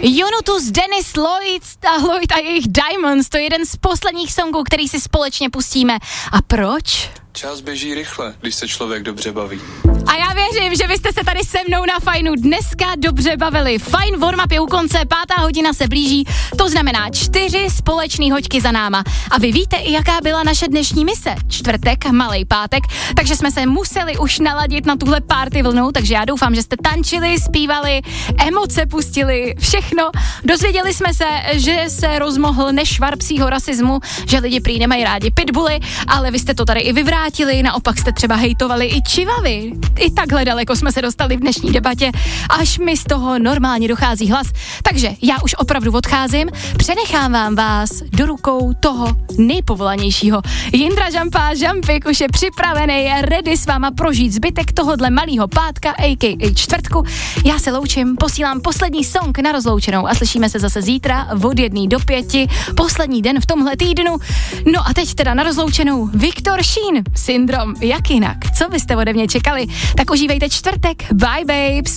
Jonutus, Dennis Lloyd a jejich Diamonds, to je jeden z posledních songů, který si společně pustíme. A proč? Čas běží rychle, když se člověk dobře baví. A já věřím, že vy jste se tady se mnou na Fajnu dneska dobře bavili. Fajn warm-up je u konce, 5. hodina se blíží, to znamená 4 společný hoďky za náma. A vy víte, jaká byla naše dnešní mise? Čtvrtek, malej pátek, takže jsme se museli už naladit na tuhle party vlnu, takže já doufám, že jste tančili, zpívali, emoce pustili, všechno. Dozvěděli jsme se, že se rozmohl nešvar psího rasismu, že lidi prý nemají rádi pitbully, ale vy jste to tady i vyvrátili, naopak jste třeba hejtovali i čivavy. I takhle daleko jsme se dostali v dnešní debatě, až mi z toho normálně dochází hlas. Takže já už opravdu odcházím, přenechávám vás do rukou toho nejpovolanějšího. Jindra Žampa, Žampik už je připravený, je ready s váma prožít zbytek tohodle malýho pátka, a.k.a. čtvrtku. Já se loučím, posílám poslední song na rozloučenou a slyšíme se zase zítra od 1 do 5, poslední den v tomhle týdnu. No a teď teda na rozloučenou Viktor Šín, Syndrom, jak jinak? Co byste ode mě čekali? Tak užívejte čtvrtek, bye babes!